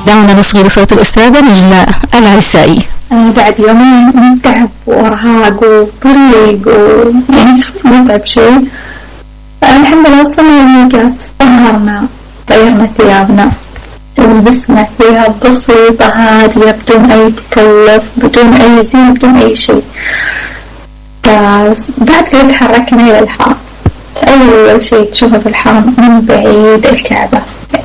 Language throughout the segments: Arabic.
دعونا نصغي لصوت الأستاذة نجلاء العرسائي. بعد يومين من تعب وإرهاق وطريق يعني متعب شوي، الحمد لله وصلنا الميقات، طهرنا غيرنا ثيابنا ولبسنا ثياب بسيطة هادية بدون أي تكلف، بدون أي زين، بدون أي شيء. بعد كده تحركنا إلى الحرم. أول شيء تشوفه في الحرم من بعيد الكعبة،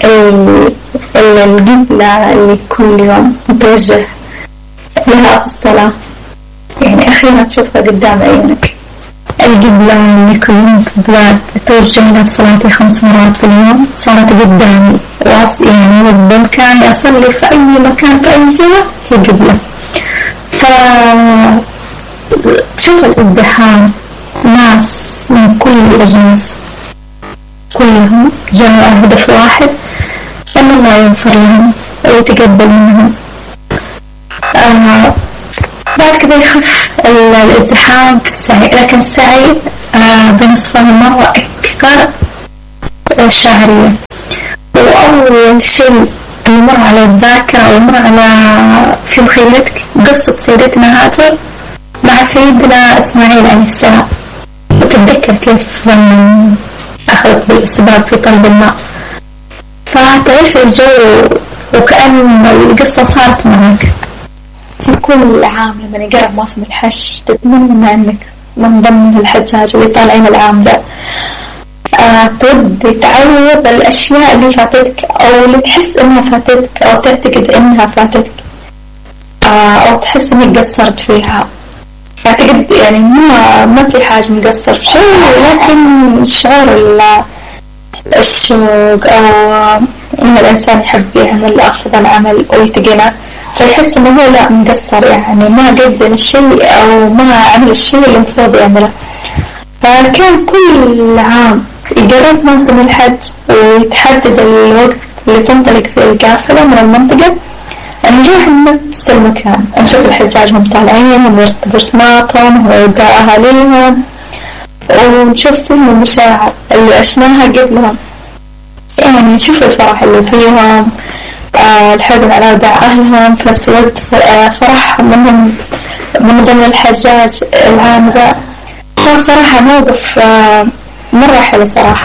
القبلة اللي كل يوم متوجه لها في الصلاة، يعني أخيرا تشوفها قدام عيونك. القبلة اللي كل يوم توجه لها في صلاتي 5 مرات في اليوم صارت قدامي، يعني بإمكاني أصلي في أي مكان في أي جهة هي قبلة. تشوف الازدحام، ناس من كل الأجناس كلهم جمعوا هدف واحد، أن الله يغفر لهم ويتقبل منهم. بعد كده يخف الازدحام في السعي، لكن السعي بين الصفا والمروة أكثر شهرية. وأول شيء يمر على الذاكرة ويمر على في مخيلتك قصة سيدتنا هاجر مع سيدنا إسماعيل عليه السلام، وتتذكر كيف أخذت بالأسباب في طلب الماء، فتعيش الجو وكأن القصة صارت معك. في كل عام لما يقرب موسم الحج تتمنى أنك من ضمن الحجاج اللي طالعين العام ده، تود تعوض الأشياء اللي فاتتك أو اللي تحس إنها فاتتك أو تعتقد إنها فاتتك، أو تحس إنك قصرت فيها. أعتقد يعني ما في حاجة مقصر في شيء، لكن شعور الشوق أو إن الإنسان يحب يعمل أفضل عمل ويتقنه، فيحس إنه هو لا مقصر، يعني ما قدم الشيء أو ما عمل الشيء اللي المفروض يعمله. فكان كل عام يقرب موسم الحج ويتحدد الوقت اللي تنطلق فيه القافلة من المنطقة، نروح نفس المكان نشوف الحجاج هم طالعين ونرتب رسماتهم ويودع أهاليهم، ونشوف فيهم المشاعر اللي عشناها قبلهم، يعني نشوف الفرح اللي فيهم، الحزن على وداع أهلهم، في نفس الوقت فرح منهم من ضمن الحجاج العام ذا. صراحة موقف مرة حلو صراحة.